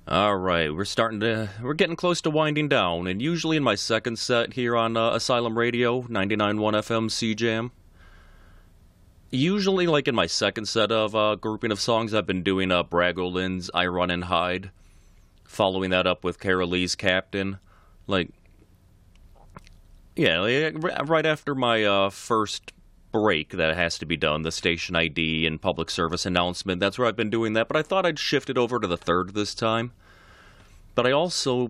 All right, we're getting close to winding down, and usually in my second set here on Asylum Radio, 99.1 FM CJAM, usually like in my second set of grouping of songs, I've been doing Braggo Lynn's I Run and Hide, following that up with Carol Lee's Captain. Like, yeah, right after my first break that has to be done, the station ID and public service announcement, that's where I've been doing that, but I thought I'd shift it over to the third this time. But I also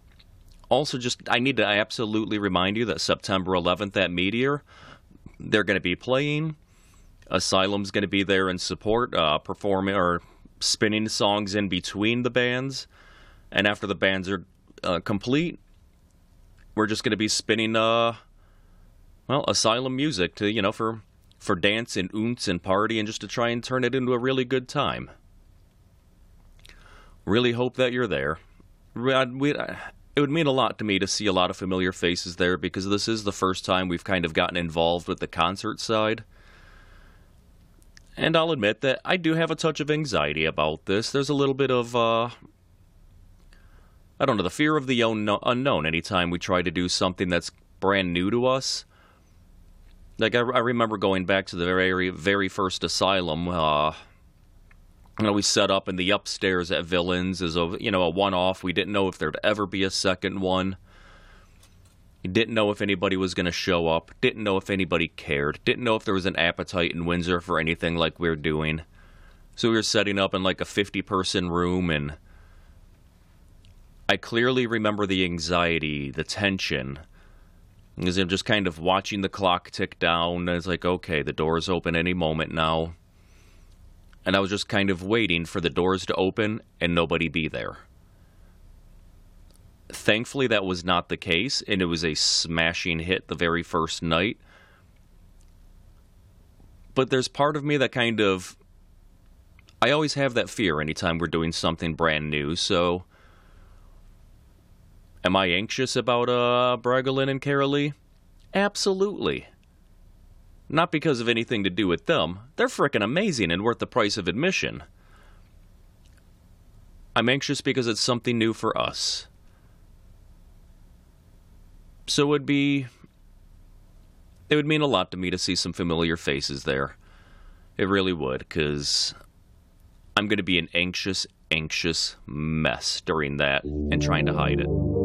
I need to absolutely remind you that September 11th at Meteor, they're going to be playing. Asylum's going to be there in support, performing or spinning songs in between the bands. And after the bands are complete, we're just going to be spinning Asylum music to, for dance and oonts and party and just to try and turn it into a really good time. Really hope that you're there. It would mean a lot to me to see a lot of familiar faces there because this is the first time we've kind of gotten involved with the concert side. And I'll admit that I do have a touch of anxiety about this. There's a little bit of, the fear of the unknown anytime we try to do something that's brand new to us. Like, I remember going back to the very, very first Asylum. We set up in the upstairs at Villains as a one-off. We didn't know if there'd ever be a second one. Didn't know if anybody was going to show up. Didn't know if anybody cared. Didn't know if there was an appetite in Windsor for anything like we're doing. So we were setting up in like a 50-person room, and I clearly remember the anxiety, the tension. Because I'm just kind of watching the clock tick down, and it's like, okay, the doors open any moment now. And I was just kind of waiting for the doors to open and nobody be there. Thankfully, that was not the case, and it was a smashing hit the very first night. But there's part of me that I always have that fear anytime we're doing something brand new, so am I anxious about Braggo Lynn and Carol Lee? Absolutely. Not because of anything to do with them. They're frickin' amazing and worth the price of admission. I'm anxious because it's something new for us. So it would mean a lot to me to see some familiar faces there. It really would, because I'm going to be an anxious mess during that and trying to hide it.